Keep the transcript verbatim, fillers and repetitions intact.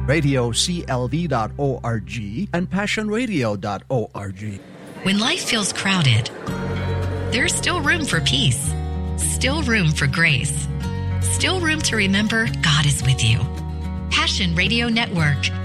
radio c l d dot org, and passion radio dot org. When life feels crowded, there's still room for peace, still room for grace, still room to remember God is with you. Passion Radio Network,